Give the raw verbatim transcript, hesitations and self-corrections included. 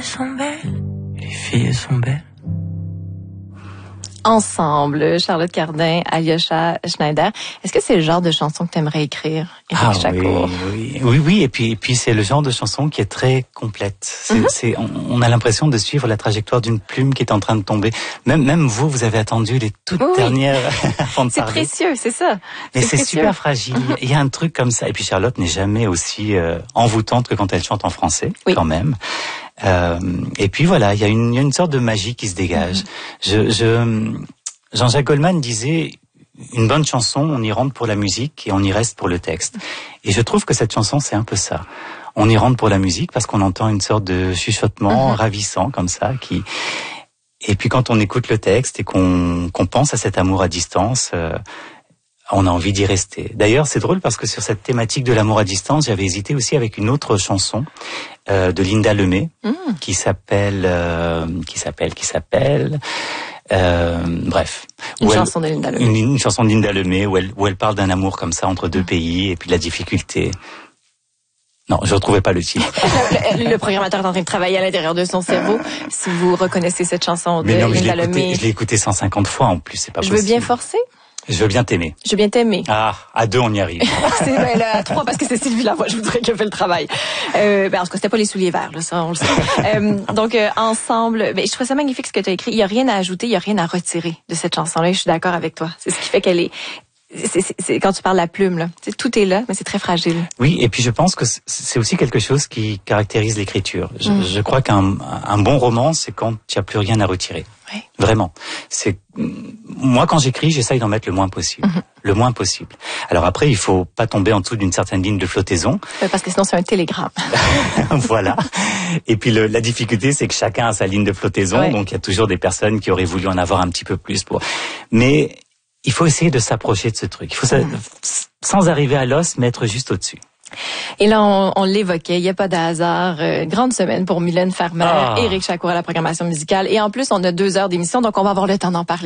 sont belles. Les filles sont belles. Ensemble, Charlotte Cardin, Alyosha Schneider. Est-ce que c'est le genre de chanson que tu aimerais écrire, Éric Ah Jacquot? oui, oui, oui, oui. Et puis, et puis c'est le genre de chanson qui est très complète. C'est, mm-hmm. c'est, on, on a l'impression de suivre la trajectoire d'une plume qui est en train de tomber. Même, même vous, vous avez attendu les toutes oui. dernières avant de c'est parler. C'est précieux, c'est ça. Mais c'est, c'est super fragile. Mm-hmm. Il y a un truc comme ça. Et puis Charlotte n'est jamais aussi euh, envoûtante que quand elle chante en français, oui. quand même. Euh, et puis voilà, il y a une, il y a une sorte de magie qui se dégage. Mmh. Je, je, Jean-Jacques Goldman disait, une bonne chanson, on y rentre pour la musique et on y reste pour le texte. Et je trouve que cette chanson, c'est un peu ça. On y rentre pour la musique parce qu'on entend une sorte de chuchotement mmh. ravissant comme ça, qui. Et puis quand on écoute le texte et qu'on, qu'on pense à cet amour à distance. Euh, on a envie d'y rester. D'ailleurs, c'est drôle parce que sur cette thématique de l'amour à distance, j'avais hésité aussi avec une autre chanson euh, de Linda Lemay mmh. qui s'appelle, euh, qui s'appelle, qui s'appelle. Euh, bref. Une elle, chanson de Linda Lemay. Une, une chanson de Linda Lemay où elle, où elle parle d'un amour comme ça entre deux mmh. pays et puis de la difficulté. Non, je retrouvais pas le titre. le, le programmateur est en train de travailler à l'intérieur de son cerveau. Si vous reconnaissez cette chanson de mais non, mais Linda je l'ai écouté, Lemay. Je l'ai écouté cent cinquante fois en plus, c'est pas je possible. Je veux bien forcer? Je veux bien t'aimer. Je veux bien t'aimer. Ah, à deux, on y arrive. c'est ben, là, à trois, parce que c'est Sylvie Lavoie, je voudrais qu'elle fait le travail. Euh, ben, en tout cas, c'était pas les souliers verts, là, ça, on le sait. euh, donc, euh, ensemble, ben, je trouve ça magnifique ce que tu as écrit. Il y a rien à ajouter, il y a rien à retirer de cette chanson-là. Je suis d'accord avec toi. C'est ce qui fait qu'elle est... C'est, c'est, c'est quand tu parles de la plume, là. C'est, tout est là, mais c'est très fragile. Oui, et puis je pense que c'est aussi quelque chose qui caractérise l'écriture. Je, mmh. je crois qu'un un bon roman, c'est quand il n'y a plus rien à retirer. Oui. Vraiment. C'est moi quand j'écris, j'essaye d'en mettre le moins possible, mmh. le moins possible. Alors après, il faut pas tomber en dessous d'une certaine ligne de flottaison. Ouais, parce que sinon c'est un télégramme. Voilà. Et puis le, la difficulté, c'est que chacun a sa ligne de flottaison, ouais. donc il y a toujours des personnes qui auraient voulu en avoir un petit peu plus pour. Mais il faut essayer de s'approcher de ce truc. Il faut, mmh. sans arriver à l'os, mettre juste au-dessus. Et là, on, on l'évoquait, il n'y a pas de hasard. Euh, grande semaine pour Mylène Farmer, ah. Éric Jacquot à la programmation musicale. Et en plus, on a deux heures d'émission, donc on va avoir le temps d'en parler.